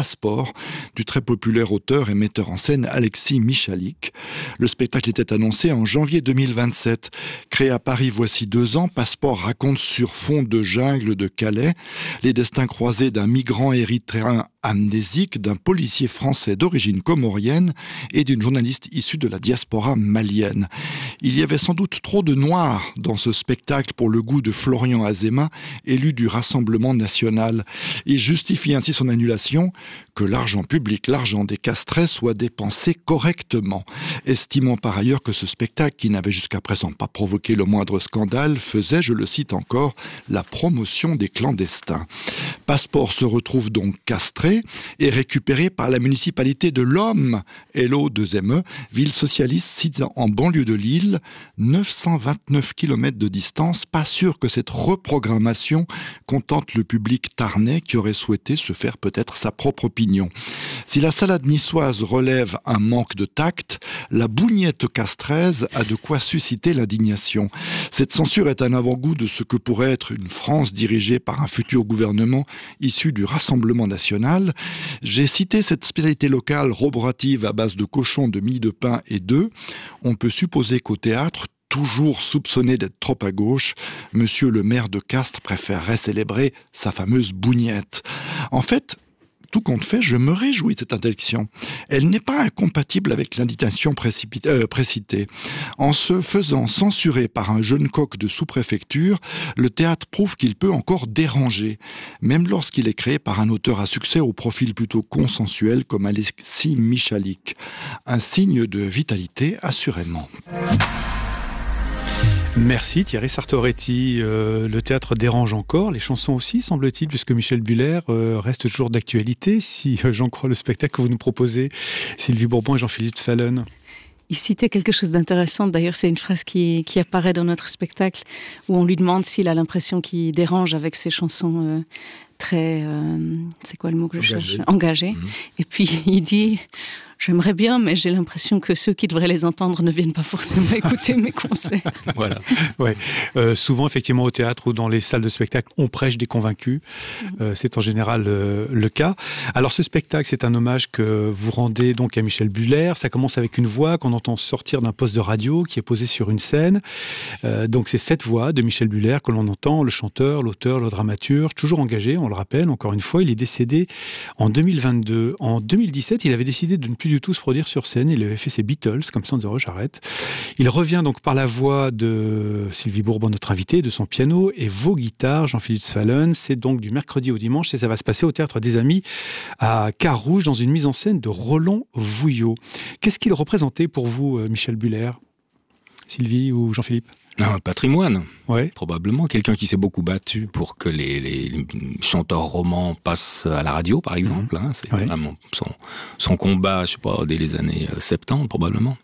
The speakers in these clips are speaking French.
Passeport du très populaire auteur et metteur en scène Alexis Michalik. Le spectacle était annoncé en janvier 2027. Créé à Paris voici 2 ans, Passeport raconte sur fond de jungle de Calais les destins croisés d'un migrant érythréen amnésique, d'un policier français d'origine comorienne et d'une journaliste issue de la diaspora malienne. Il y avait sans doute trop de noirs dans ce spectacle pour le goût de Florian Azéma, élu du Rassemblement national. Il justifie ainsi son annulation, que l'argent public, l'argent des castrets, soit dépensé correctement, estimant par ailleurs que ce spectacle, qui n'avait jusqu'à présent pas provoqué le moindre scandale, faisait, je le cite encore, la promotion des clandestins. Passeport se retrouve donc castré et récupéré par la municipalité de l'Homme, LO2ME, ville socialiste située en banlieue de Lille, 929 km de distance. Pas sûr que cette reprogrammation contente le public tarnais qui aurait souhaité se faire peut-être sa propre opinion. Si la salade niçoise relève un manque de tact, la bougnette castraise a de quoi susciter l'indignation. Cette censure est un avant-goût de ce que pourrait être une France dirigée par un futur gouvernement issu du Rassemblement national. J'ai cité cette spécialité locale roborative à base de cochon, de mie de pain et d'œufs. On peut supposer qu'au théâtre, toujours soupçonné d'être trop à gauche, monsieur le maire de Castres préférerait célébrer sa fameuse bougnette. En fait, tout compte fait, je me réjouis de cette interdiction. Elle n'est pas incompatible avec l'indignation précitée. En se faisant censurer par un jeune coq de sous-préfecture, le théâtre prouve qu'il peut encore déranger, même lorsqu'il est créé par un auteur à succès au profil plutôt consensuel comme Alexis Michalik. Un signe de vitalité, assurément. Merci Thierry Sartoretti. Le théâtre dérange encore, les chansons aussi, semble-t-il, puisque Michel Buller reste toujours d'actualité, si j'en crois le spectacle que vous nous proposez, Sylvie Bourbon et Jean-Philippe Fallen. Il citait quelque chose d'intéressant, d'ailleurs c'est une phrase qui apparaît dans notre spectacle, où on lui demande s'il a l'impression qu'il dérange avec ses chansons très... c'est quoi le mot que je cherche ? Engagées. Et puis il dit... J'aimerais bien, mais j'ai l'impression que ceux qui devraient les entendre ne viennent pas forcément écouter mes concerts. Voilà. Ouais. Souvent, effectivement, au théâtre ou dans les salles de spectacle, on prêche des convaincus. C'est en général le cas. Alors, ce spectacle, c'est un hommage que vous rendez donc à Michel Buller. Ça commence avec une voix qu'on entend sortir d'un poste de radio qui est posé sur une scène. Donc, c'est cette voix de Michel Buller que l'on entend, le chanteur, l'auteur, le dramaturge, toujours engagé, on le rappelle, encore une fois. Il est décédé en 2022. En 2017, il avait décidé de ne plus du tout se produire sur scène. Il avait fait ses Beatles, comme ça en disant j'arrête. Il revient donc par la voix de Sylvie Bourbon, notre invitée, de son piano et vos guitares, Jean-Philippe Fallen. C'est donc du mercredi au dimanche et ça va se passer au Théâtre des Amis à Carouge dans une mise en scène de Roland Vouillot. Qu'est-ce qu'il représentait pour vous, Michel Buller, Sylvie ou Jean-Philippe ? Un patrimoine, ouais. Probablement. Quelqu'un qui s'est beaucoup battu pour que les chanteurs romans passent à la radio, par exemple. C'est vraiment son combat, je sais pas, dès les années 70, probablement.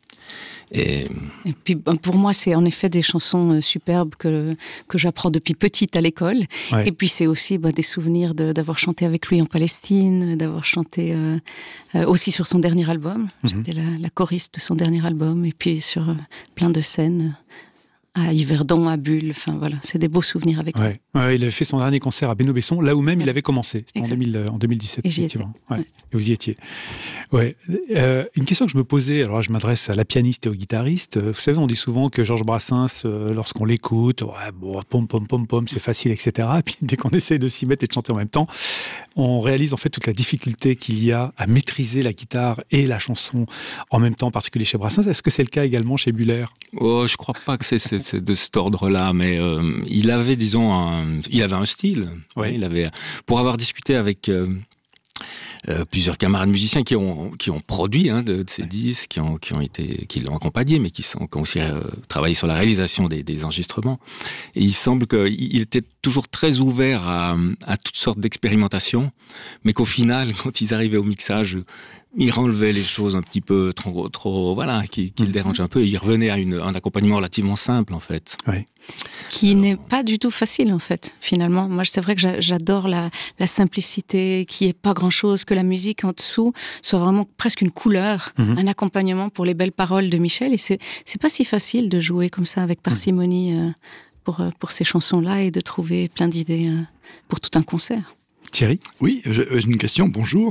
Et puis pour moi, c'est en effet des chansons superbes que j'apprends depuis petite à l'école. Ouais. Et puis c'est aussi des souvenirs d'avoir chanté avec lui en Palestine, d'avoir chanté aussi sur son dernier album. J'étais la choriste de son dernier album. Et puis sur plein de scènes. À Yverdon, à Bulle, enfin voilà, c'est des beaux souvenirs avec lui. Ouais, il avait fait son dernier concert à Beno-Besson, là où même il avait commencé, en 2017. Et j'y effectivement. Et vous y étiez. Ouais. Une question que je me posais, alors là, je m'adresse à la pianiste et au guitariste. Vous savez, on dit souvent que Georges Brassens, lorsqu'on l'écoute, pom pom pom pom, c'est facile, etc. Et puis dès qu'on essaye de s'y mettre et de chanter en même temps, on réalise en fait toute la difficulté qu'il y a à maîtriser la guitare et la chanson en même temps, en particulier chez Brassens. Est-ce que c'est le cas également chez Buller ? Je crois pas que c'est de cet ordre-là, mais il avait, disons, un style. Ouais. Il avait, pour avoir discuté avec plusieurs camarades musiciens qui ont produit de ces disques, qui l'ont accompagné, mais qui ont aussi travaillé sur la réalisation des enregistrements. Et il semble qu'il était toujours très ouvert à toutes sortes d'expérimentations, mais qu'au final, quand ils arrivaient au mixage, il enlevait les choses un petit peu trop voilà, qui le dérangeaient un peu. Il revenait à un accompagnement relativement simple, en fait. Oui. Qui n'est pas du tout facile, en fait, finalement. Moi, c'est vrai que j'adore la simplicité, qu'il n'y ait pas grand-chose, que la musique en dessous soit vraiment presque une couleur, un accompagnement pour les belles paroles de Michel. Et c'est pas si facile de jouer comme ça, avec parcimonie, pour ces chansons-là, et de trouver plein d'idées pour tout un concert. Thierry ? Oui, j'ai une question, bonjour.